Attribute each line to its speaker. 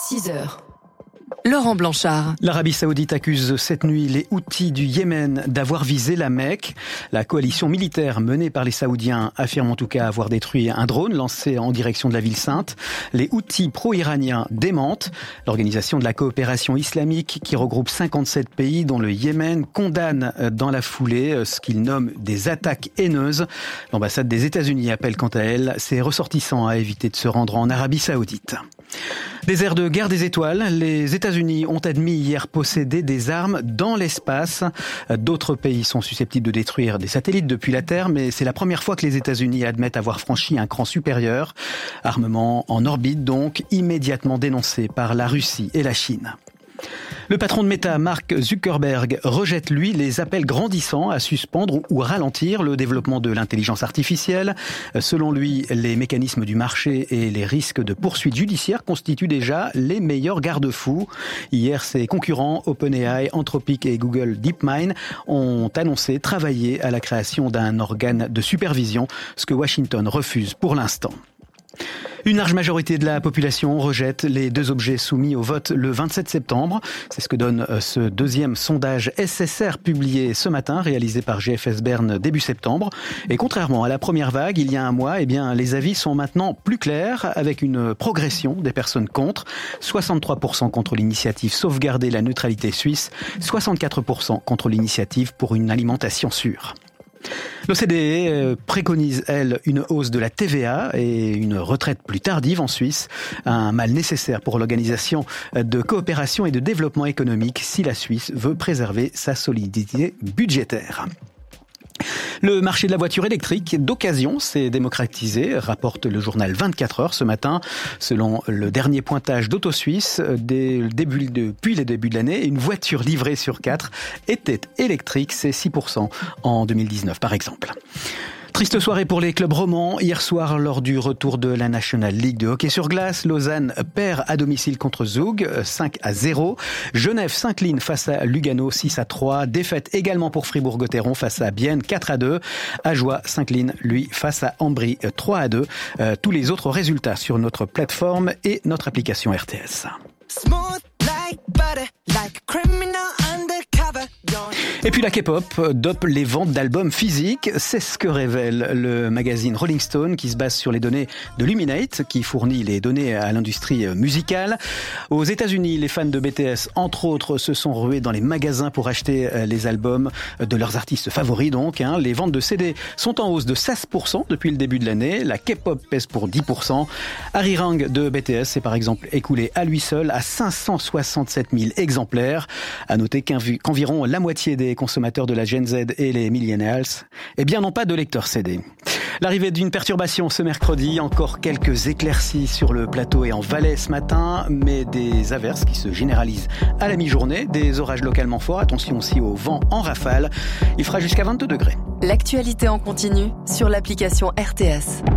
Speaker 1: 6h. Laurent Blanchard.
Speaker 2: L'Arabie Saoudite accuse cette nuit les Houthis du Yémen d'avoir visé la Mecque. La coalition militaire menée par les Saoudiens affirme en tout cas avoir détruit un drone lancé en direction de la ville sainte. Les Houthis pro-iraniens démentent. L'Organisation de la coopération islamique, qui regroupe 57 pays dont le Yémen, condamne dans la foulée ce qu'il nomme des attaques haineuses. L'ambassade des États-Unis appelle quant à elle ses ressortissants à éviter de se rendre en Arabie Saoudite. Désert de guerre des étoiles, les États-Unis ont admis hier posséder des armes dans l'espace. D'autres pays sont susceptibles de détruire des satellites depuis la Terre, mais c'est la première fois que les États-Unis admettent avoir franchi un cran supérieur. Armement en orbite donc, immédiatement dénoncé par la Russie et la Chine. Le patron de Meta, Mark Zuckerberg, rejette lui les appels grandissants à suspendre ou ralentir le développement de l'intelligence artificielle. Selon lui, les mécanismes du marché et les risques de poursuites judiciaires constituent déjà les meilleurs garde-fous. Hier, ses concurrents OpenAI, Anthropic et Google DeepMind ont annoncé travailler à la création d'un organe de supervision, ce que Washington refuse pour l'instant. Une large majorité de la population rejette les deux objets soumis au vote le 27 septembre. C'est ce que donne ce deuxième sondage SSR publié ce matin, réalisé par GFS Bern début septembre. Et contrairement à la première vague, il y a un mois, les avis sont maintenant plus clairs, avec une progression des personnes contre. 63% contre l'initiative Sauvegarder la neutralité suisse, 64% contre l'initiative pour une alimentation sûre. L'OCDE préconise, elle, une hausse de la TVA et une retraite plus tardive en Suisse, un mal nécessaire pour l'Organisation de coopération et de développement économique si la Suisse veut préserver sa solidité budgétaire. Le marché de la voiture électrique d'occasion s'est démocratisé, rapporte le journal 24 heures ce matin. Selon le dernier pointage d'AutoSuisse, depuis le début de l'année, une voiture livrée sur 4 était électrique, c'est 6% en 2019 par exemple. Triste soirée pour les clubs romans. Hier soir, lors du retour de la National League de hockey sur glace, Lausanne perd à domicile contre Zug, 5-0. Genève s'incline face à Lugano, 6-3. Défaite également pour Fribourg-Gotteron face à Bienne, 4-2. Ajoie s'incline, lui, face à Ambry, 3-2. Tous les autres résultats sur notre plateforme et notre application RTS. Et puis la K-pop dope les ventes d'albums physiques. C'est ce que révèle le magazine Rolling Stone, qui se base sur les données de Luminate, qui fournit les données à l'industrie musicale. Aux États-Unis, les fans de BTS, entre autres, se sont rués dans les magasins pour acheter les albums de leurs artistes favoris. Donc, Les ventes de CD sont en hausse de 16% depuis le début de l'année. La K-pop pèse pour 10%. Harry Rang de BTS s'est par exemple écoulé à lui seul à 567 000 exemplaires. À noter qu'environ la moitié des consommateurs de la Gen Z et les millennials, n'ont pas de lecteur CD. L'arrivée d'une perturbation ce mercredi, encore quelques éclaircies sur le plateau et en Valais ce matin, mais des averses qui se généralisent à la mi-journée, des orages localement forts, attention aussi au vent en rafale. Il fera jusqu'à 22 degrés.
Speaker 1: L'actualité en continu sur l'application RTS.